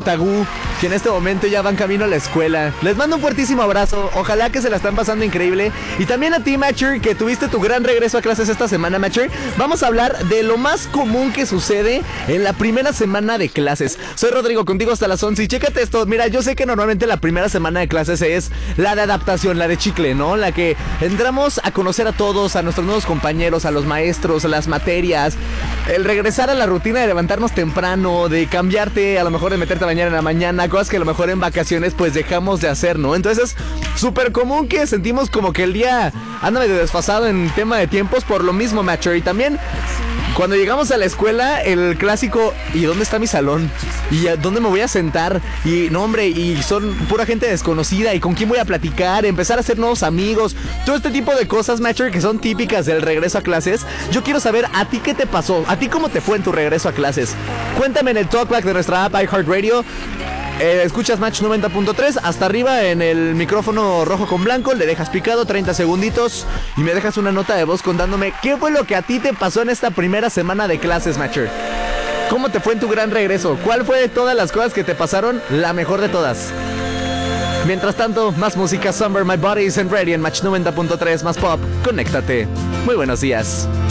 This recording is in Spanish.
otaku que en este momento ya van camino a la escuela. Les mando un fuertísimo abrazo. Ojalá que se la están pasando increíble. Y también a ti, Matcher, que tuviste tu gran regreso a clases esta semana, Matcher. Vamos a hablar de lo más común que sucede en la primera semana de clases. Soy Rodrigo, contigo hasta las 11. Y chécate esto. Mira, yo sé que normalmente la primera semana de clases es la de adaptación, la de chicle, ¿no? La que entramos a conocer a todos, a nuestros nuevos compañeros, a los maestros, a las materias. El regresar a la rutina de levantarnos temprano, de cambiarte, a lo mejor de meterte a bañar en la mañana, cosas que a lo mejor en vacaciones pues dejamos de hacer, ¿no? Entonces es súper común que sentimos como que el día anda medio desfasado en tema de tiempos por lo mismo, Matcher. Y también cuando llegamos a la escuela, el clásico, ¿y dónde está mi salón? ¿Y a dónde me voy a sentar? Y no, hombre, y son pura gente desconocida, ¿y con quién voy a platicar? Empezar a hacer nuevos amigos, todo este tipo de cosas, Matcher, que son típicas del regreso a clases. Yo quiero saber a ti qué te pasó, a ti cómo te fue en tu regreso a clases. Cuéntame en el Talkback de nuestra app iHeartRadio. Escuchas Match 90.3, hasta arriba en el micrófono rojo con blanco, le dejas picado 30 segunditos y me dejas una nota de voz contándome qué fue lo que a ti te pasó en esta primera semana de clases, Matcher. ¿Cómo te fue en tu gran regreso? ¿Cuál fue de todas las cosas que te pasaron la mejor de todas? Mientras tanto, más música, Summer, My Body Isn't Ready en Match 90.3, más pop, conéctate. Muy buenos días.